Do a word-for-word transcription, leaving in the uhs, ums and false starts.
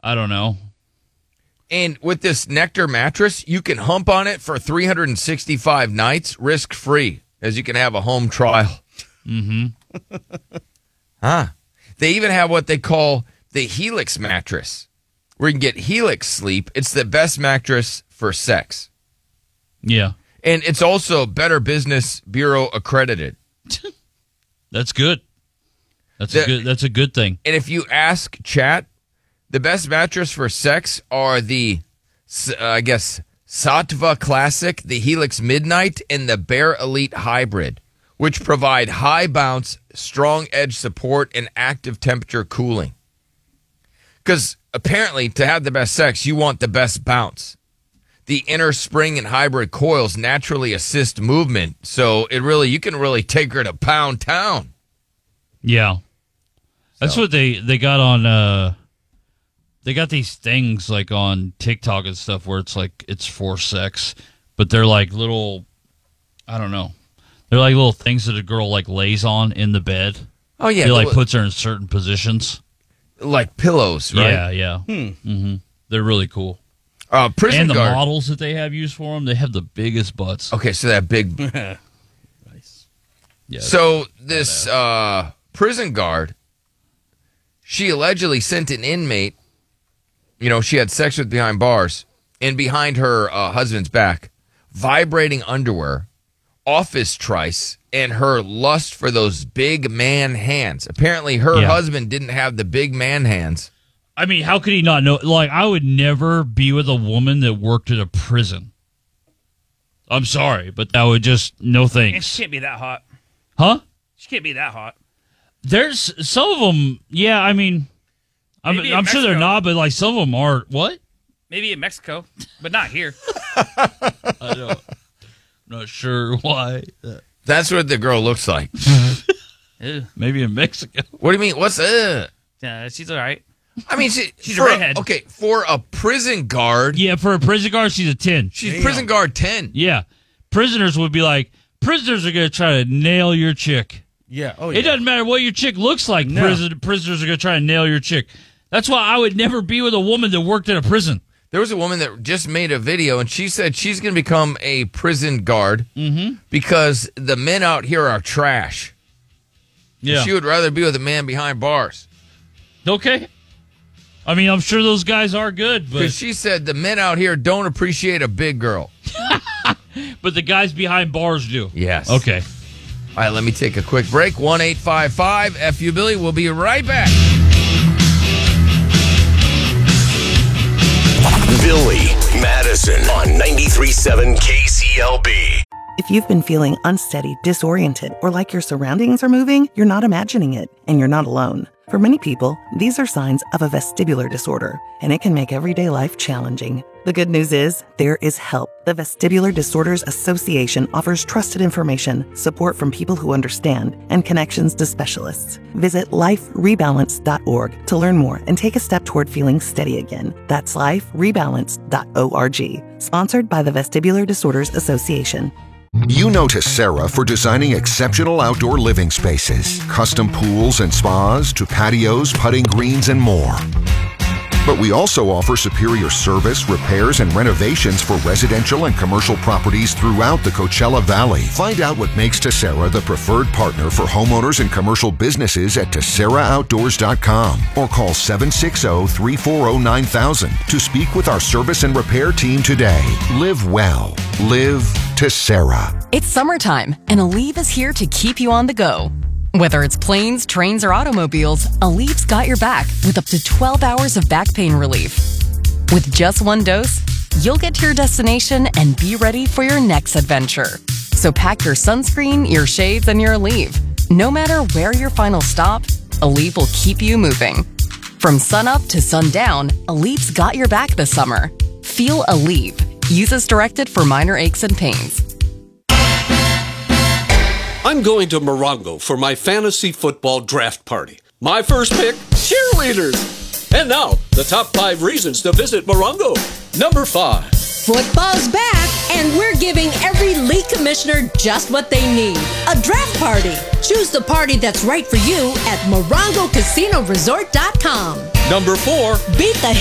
I don't know. And with this Nectar mattress, you can hump on it for three hundred sixty-five nights, risk-free, as you can have a home trial. Mm-hmm. Huh. They even have what they call the Helix mattress, where you can get Helix sleep. It's the best mattress for sex. Yeah. And it's also Better Business Bureau accredited. That's good. That's The- a good. That's a good thing. And if you ask chat, the best mattress for sex are the, uh, I guess, Sattva Classic, the Helix Midnight, and the Bear Elite Hybrid, which provide high bounce, strong edge support, and active temperature cooling. Because apparently, to have the best sex, you want the best bounce. The inner spring and hybrid coils naturally assist movement, so it really you can really take her to Pound Town. Yeah. That's So. what they, they got on, uh, they got these things like on TikTok and stuff where it's like, it's for sex, but they're like little, I don't know. They're like little things that a girl like lays on in the bed. Oh, yeah. He like the- puts her in certain positions. like pillows, right? Yeah, yeah. Hmm. Mm-hmm. They're really cool. Uh, prison and the guard. models that they have used for them, they have the biggest butts. Okay, so that big. Nice. Yeah. So this uh, prison guard, she allegedly sent an inmate, you know, she had sex with behind bars, and behind her uh, husband's back, vibrating underwear, office trice, and her lust for those big man hands. Apparently, her Yeah. husband didn't have the big man hands. I mean, how could he not know? Like, I would never be with a woman that worked at a prison. I'm sorry, but that would just, no And thanks. she can't be that hot. Huh? She can't be that hot. There's some of them, yeah, I mean, I'm, Maybe in I'm sure they're Mexico. not, but like some of them are. What? Maybe in Mexico, but not here. I don't, I'm not sure why. That's what the girl looks like. Ew. Maybe in Mexico. What do you mean? What's uh? Yeah, she's all right. I mean, she, She's a for redhead. Okay, for a prison guard, Yeah, for a prison guard, she's a ten. she's prison guard ten. Yeah. Prisoners would be like, prisoners are going to try to nail your chick. Yeah. Oh, yeah. It doesn't matter what your chick looks like. No. Prison, prisoners are going to try to nail your chick. That's why I would never be with a woman that worked at a prison. There was a woman that just made a video, and she said she's going to become a prison guard because the men out here are trash. Yeah. She would rather be with a man behind bars. Okay. I mean, I'm sure those guys are good, but Because she said the men out here don't appreciate a big girl. but the guys behind bars do. Yes. Okay. All right, let me take a quick break. one eight five five F U Billy. We'll be right back. Billy Madison on ninety-three point seven K C L B. If you've been feeling unsteady, disoriented, or like your surroundings are moving, you're not imagining it, and you're not alone. For many people, these are signs of a vestibular disorder, and it can make everyday life challenging. The good news is, there is help. The Vestibular Disorders Association offers trusted information, support from people who understand, and connections to specialists. Visit life rebalance dot org to learn more and take a step toward feeling steady again. That's life rebalance dot org. Sponsored by the Vestibular Disorders Association. You know Tessera for designing exceptional outdoor living spaces, custom pools and spas to patios, putting greens, and more. But we also offer superior service, repairs, and renovations for residential and commercial properties throughout the Coachella Valley. Find out what makes Tessera the preferred partner for homeowners and commercial businesses at Tessera Outdoors dot com or call seven six zero, three four zero, nine thousand to speak with our service and repair team today. Live well. Live Tessera. It's summertime, and Aleve is here to keep you on the go. Whether it's planes, trains, or automobiles, Aleve's got your back with up to twelve hours of back pain relief. With just one dose, you'll get to your destination and be ready for your next adventure. So pack your sunscreen, your shades, and your Aleve. No matter where your final stop, Aleve will keep you moving. From sunup to sundown, Aleve's got your back this summer. Feel Aleve. Use as directed for minor aches and pains. I'm going to Morongo for my fantasy football draft party. My first pick, cheerleaders. And now, the top five reasons to visit Morongo. Number five. Football's back, and we're giving every league commissioner just what they need. A draft party. Choose the party that's right for you at morongo casino resort dot com. Number four. Beat the